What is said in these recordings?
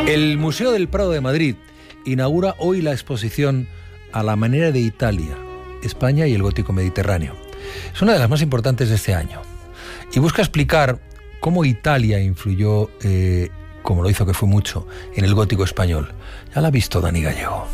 El Museo del Prado de Madrid inaugura hoy la exposición A la manera de Italia, España y el gótico mediterráneo. Es una de las más importantes de este año y busca explicar cómo Italia influyó, como lo hizo que fue mucho, en el gótico español. Ya la ha visto Dani Gallego.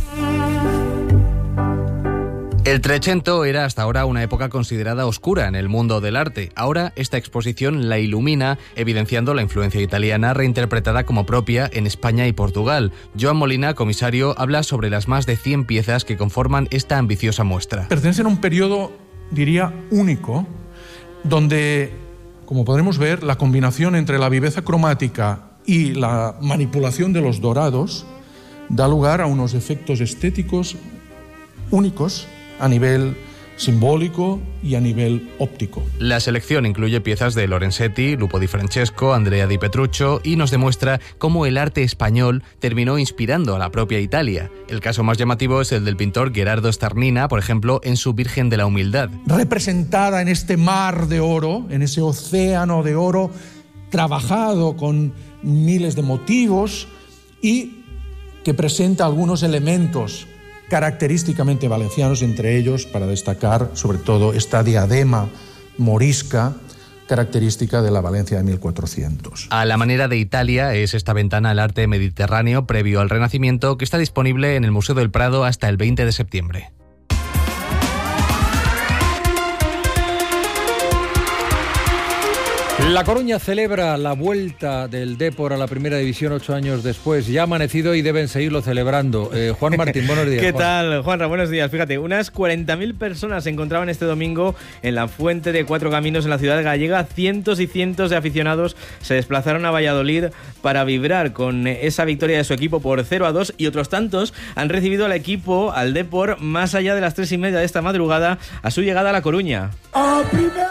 El Trecento era hasta ahora una época considerada oscura en el mundo del arte. Ahora esta exposición la ilumina, evidenciando la influencia italiana reinterpretada como propia en España y Portugal. Joan Molina, comisario, habla sobre las más de 100 piezas que conforman esta ambiciosa muestra. Pertenecen a un periodo, diría, único, donde, como podremos ver, la combinación entre la viveza cromática y la manipulación de los dorados da lugar a unos efectos estéticos únicos a nivel simbólico y a nivel óptico. La selección incluye piezas de Lorenzetti, Lupo di Francesco, Andrea di Petruccio y nos demuestra cómo el arte español terminó inspirando a la propia Italia. El caso más llamativo es el del pintor Gherardo Starnina, por ejemplo, en su Virgen de la Humildad. Representada en este mar de oro, en ese océano de oro, trabajado con miles de motivos y que presenta algunos elementos característicamente valencianos, entre ellos, para destacar, sobre todo, esta diadema morisca característica de la Valencia de 1400. A la manera de Italia es esta ventana al arte mediterráneo previo al Renacimiento que está disponible en el Museo del Prado hasta el 20 de septiembre. La Coruña celebra la vuelta del Dépor a la Primera División 8 años después. Ya ha amanecido y deben seguirlo celebrando. Juan Martín, buenos días. ¿Qué Juan. tal, Juanra? Buenos días. Fíjate, unas 40.000 personas se encontraban este domingo en la Fuente de Cuatro Caminos en la ciudad gallega. Cientos y cientos de aficionados se desplazaron a Valladolid para vibrar con esa victoria de su equipo por 0-2 y otros tantos han recibido al equipo, al Dépor, más allá de las 3:30 de esta madrugada a su llegada a La Coruña. A primera